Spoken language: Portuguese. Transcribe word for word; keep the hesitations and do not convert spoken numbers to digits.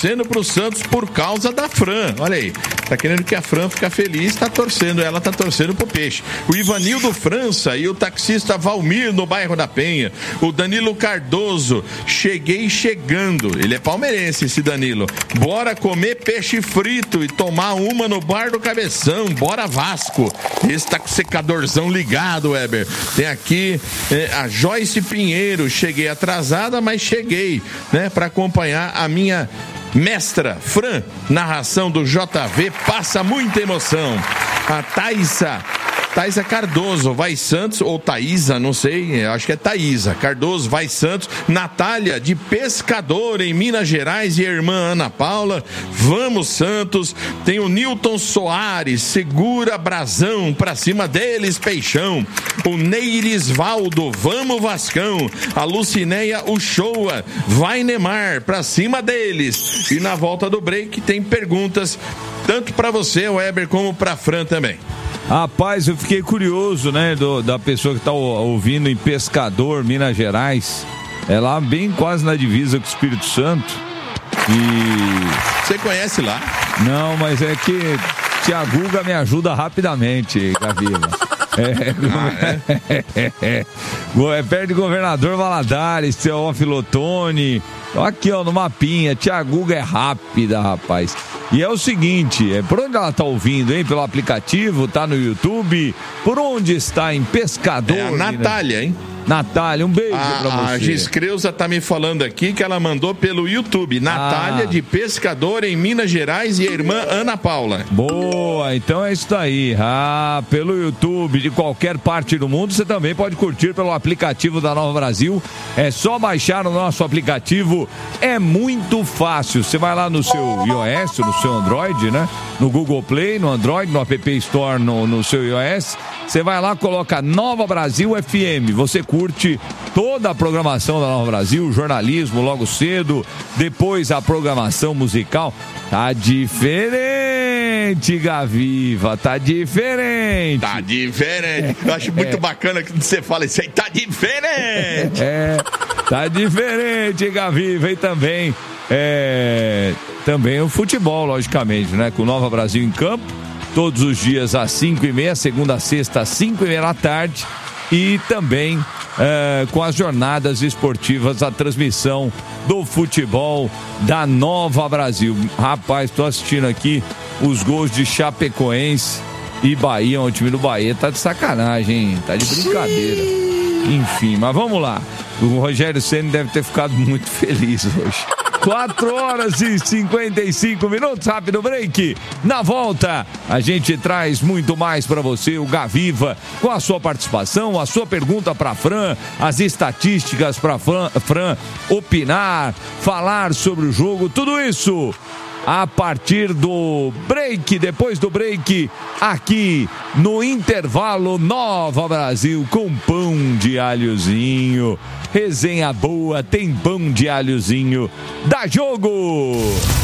torcendo pro Santos por causa da Fran. Olha aí, tá querendo que a Fran fique feliz, tá torcendo, ela tá torcendo pro Peixe. O Ivanildo França e o taxista Valmir no bairro da Penha. O Danilo Cardoso, cheguei chegando. Ele é palmeirense, esse Danilo. Bora comer peixe frito e tomar uma no bar do Cabeção. Bora Vasco. Esse tá com o secadorzão ligado, Weber. Tem aqui é, a Joyce Pinheiro. Cheguei atrasada, mas cheguei, né, para acompanhar a minha mestra Fran. Narração do J V, passa muita emoção. A Thaisa Thaisa Cardoso, vai Santos, ou Thaisa, não sei, acho que é Thaisa Cardoso, vai Santos. Natália, de Pescador, em Minas Gerais, e a irmã Ana Paula, vamos Santos. Tem o Nilton Soares, segura brasão, pra cima deles, Peixão. O Neirisvaldo, vamos Vascão. A Lucinéia Uchoa, vai Neymar, pra cima deles. E na volta do break tem perguntas, tanto pra você, Weber, como pra Fran também. Rapaz, eu fiquei curioso, né, do, da pessoa que tá ouvindo em Pescador, Minas Gerais. É lá bem quase na divisa com o Espírito Santo. E... Você conhece lá? Não, mas é que Tia Guga me ajuda rapidamente, Gaviva. É, ah, é? é, é, é perto de Governador Valadares, Teófilo Otoni. Aqui, ó, no mapinha. Tia Guga é rápida, rapaz. E é o seguinte, é por onde ela tá ouvindo, hein? Pelo aplicativo, tá no YouTube. Por onde está em Pescador? É a Natália, né? Hein? Natália, um beijo a, pra você. A Giscreuza tá me falando aqui que ela mandou pelo YouTube. Natália, ah. de Pescador, em Minas Gerais, e a irmã Ana Paula. Boa, então é isso aí. Ah, pelo YouTube de qualquer parte do mundo, você também pode curtir pelo aplicativo da Nova Brasil. É só baixar o nosso aplicativo. É muito fácil. Você vai lá no seu iOS, no seu Android, né? No Google Play, no Android, no App Store, no, no seu iOS. Você vai lá, coloca Nova Brasil F M. Você curte toda a programação da Nova Brasil, jornalismo logo cedo, depois a programação musical. Tá diferente, Gaviva, tá diferente. Tá diferente. Eu acho muito é. bacana que você fala isso aí, tá diferente. É, tá diferente, Gaviva, e também, é, também o futebol, logicamente, né? Com Nova Brasil em campo, todos os dias às cinco e meia, segunda a sexta às cinco e meia da tarde. E também é, com as jornadas esportivas, a transmissão do futebol da Nova Brasil. Rapaz, tô assistindo aqui os gols de Chapecoense e Bahia. O time do Bahia tá de sacanagem, hein? Tá de brincadeira. Enfim, mas vamos lá. O Rogério Ceni deve ter ficado muito feliz hoje. quatro horas e cinquenta e cinco minutos, rápido break. Na volta, a gente traz muito mais para você, o Gaviva, com a sua participação, a sua pergunta para Fran, as estatísticas para Fran, Fran opinar, falar sobre o jogo, tudo isso a partir do break, depois do break, aqui no intervalo Nova Brasil, com pão de alhozinho. Resenha boa, tem pão de alhozinho. Dá jogo!